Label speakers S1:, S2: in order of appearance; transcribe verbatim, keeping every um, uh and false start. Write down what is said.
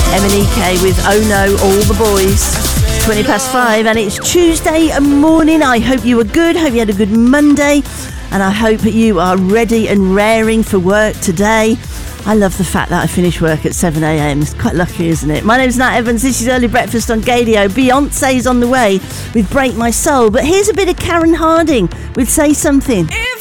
S1: Emanike with Oh No, All the Boys. twenty past five, and it's Tuesday morning. I hope you were good. Hope you had a good Monday. And I hope you are ready and raring for work today. I love the fact that I finish work at seven a.m. It's quite lucky, isn't it? My name's Nat Evans. This is Early Breakfast on Gadio. Beyonce's on the way with Break My Soul. But here's a bit of Karen Harding with Say Something.
S2: If